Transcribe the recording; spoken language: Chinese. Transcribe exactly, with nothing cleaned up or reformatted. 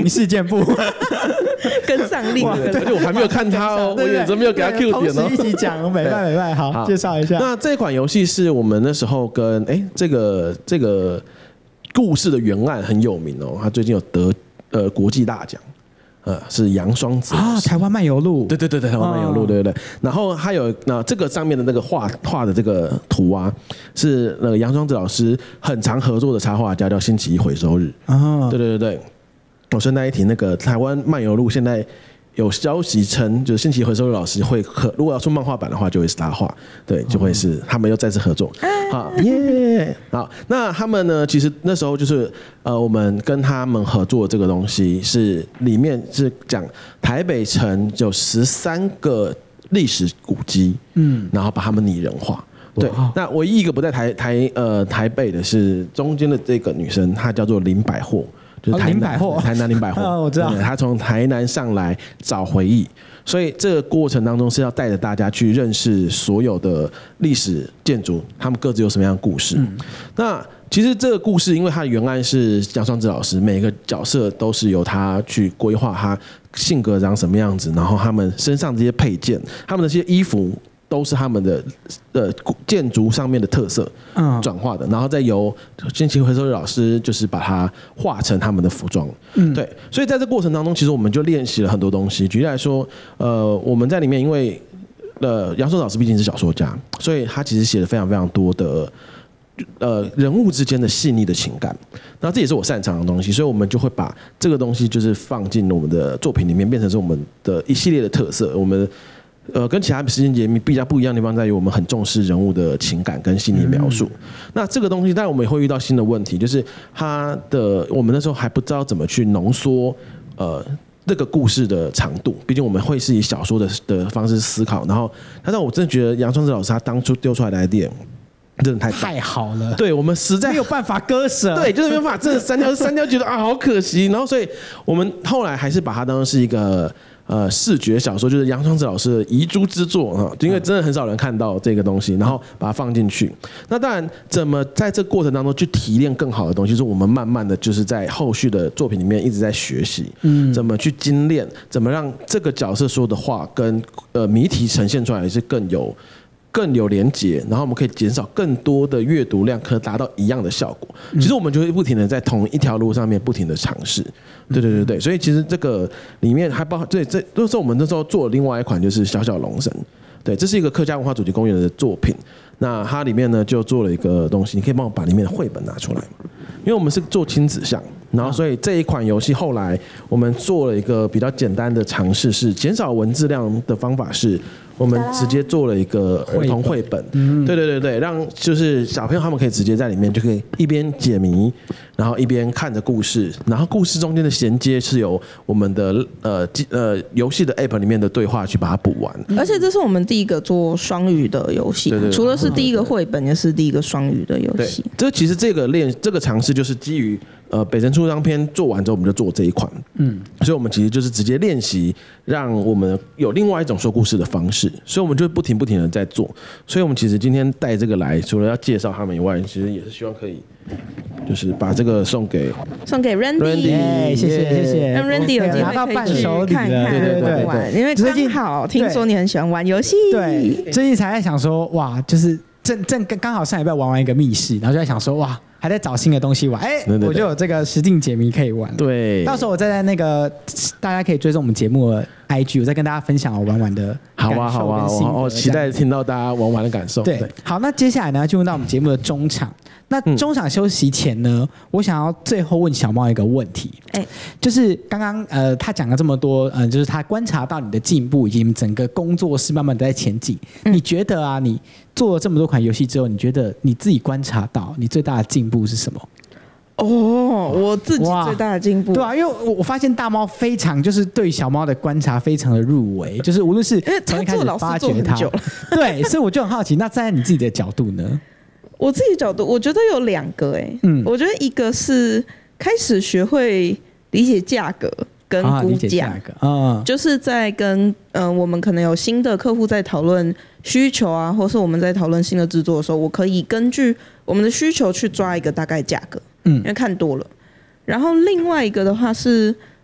民事件部跟上另一个， 而且我还没有看他哦，我眼睛没有给他 Q 点哦。 同时一起讲，美拜美拜，好，介绍一下。 那这款游戏是我们那时候跟哎这个这个故事的原案很有名哦，他最近有得呃国际大奖。呃，是杨双子啊，台湾漫游录， 对对对对，台湾漫游录，对对对。然后还有那这个上面的那个画画的这个图啊，是那个杨双子老师很常合作的插画家，叫星期一回收日啊。对对对对，我顺带一提，那个台湾漫游录现在有消息称，就是星期一回收日老师会合，如果要出漫画版的话，就会是他画，对，就会是他们又再次合作。好耶，好，那他们呢？其实那时候就是呃，我们跟他们合作的这个东西是里面是讲台北城有十三个历史古迹，嗯，然后把他们拟人化。对，那唯一一个不在台台呃台北的是中间的这个女生，她叫做林百货。就是台南，哦、台南林百货， 哦，我知道， 他从台南上来找回忆，所以这个过程当中是要带着大家去认识所有的历史建筑，他们各自有什么样的故事。嗯、那其实这个故事，因为它的原案是杨双子老师，每个角色都是由他去规划，他性格长什么样子，然后他们身上这些配件，他们的这些衣服。都是他们的呃建筑上面的特色转化的，然后再由星期一回收日老师就是把它画成他们的服装。嗯，对，所以在这过程当中，其实我们就练习了很多东西。举例来说，呃，我们在里面因为呃杨双子老师毕竟是小说家，所以他其实写了非常非常多的呃人物之间的细腻的情感，那这也是我擅长的东西，所以我们就会把这个东西就是放进我们的作品里面，变成是我们的一系列的特色。我们呃，跟其他时间节目比较不一样的地方在于，我们很重视人物的情感跟细腻描述。嗯、那这个东西，当然我们也会遇到新的问题，就是它的我们那时候还不知道怎么去浓缩呃这个故事的长度。毕竟我们会是以小说的的方式思考，然后，但是我真的觉得杨双子老师他当初丢出来的 idea 真的太太好了， 对我们实在没有办法割舍， 对，就是没有办法，真的删掉删掉，觉得啊好可惜。然后，所以我们后来还是把它当成是一个。呃，视觉小说就是杨双子老师的遗珠之作啊，因为真的很少人看到这个东西，然后把它放进去。那当然，怎么在这过程当中去提炼更好的东西，是我们慢慢的就是在后续的作品里面一直在学习，嗯，怎么去精炼，怎么让这个角色说的话跟呃谜题呈现出来是更有。更有连结，然后我们可以减少更多的阅读量，可达到一样的效果。其实我们就会不停的在同一条路上面不停的尝试，对对对对。所以其实这个里面还包括对这都是我们那时候做的另外一款就是小小龙神，对，这是一个客家文化主题公园的作品。那它里面呢就做了一个东西，你可以帮我把里面的绘本拿出来吗？因为我们是做亲子向，然后所以这一款游戏后来我们做了一个比较简单的尝试，是减少文字量的方法是。我们直接做了一个儿童绘本，对对对对，让就是小朋友他们可以直接在里面就可以一边解谜，然后一边看着故事，然后故事中间的衔接是由我们的呃呃游戏的 app 里面的对话去把它补完。 而且这是我们第一个做双语的游戏，对对对，除了是第一个绘本，也是第一个双语的游戏。 这其实这个练这个尝试就是基于。呃，北城出张篇做完之后，我们就做这一款，嗯，所以我们其实就是直接练习，让我们有另外一种说故事的方式，所以我们就不停不停的在做，所以我们其实今天带这个来，除了要介绍他们以外，其实也是希望可以，就是把这个送给送给 Randy， Randy 谢谢谢谢， 让 Randy 有机会可以去看看对对对玩，因为刚好听说你很喜欢玩游戏， 对，最近才在想说，哇，就是正正刚好上礼拜玩完一个密室，然后就在想说，哇。还在找新的东西玩，哎、欸，我就有这个实境解谜可以玩。 对， 到时候我再在那个大家可以追踪我们节目的 I G， 我再跟大家分享我玩玩的感受。 好啊，好啊，我我期待听到大家玩玩的感受。 对，对好，那接下来呢，进入到我们节目的中场。那中场休息前呢，嗯、我想要最后问小猫一个问题，哎、欸，就是刚刚呃他讲了这么多，呃，就是他观察到你的进步，以及你们整个工作室慢慢的在前进。嗯、你觉得啊，你做了这么多款游戏之后，你觉得你自己观察到你最大的进步是什么？ 哦，我自己最大的进步， 对啊，因为我我发现大猫非常就是对小猫的观察非常的入微，就是无论是从一开始发掘它，对，所以我就很好奇，那站在你自己的角度呢？ 我自己角度，我觉得有两个哎、欸，嗯，我觉得一个是开始学会理解价格跟估价，嗯，就是在跟嗯、呃、我们可能有新的客户在讨论需求啊，或是我们在讨论新的制作的时候，我可以根据我们的需求去抓一个大概价格，嗯，因为看多了。然后另外一个的话是，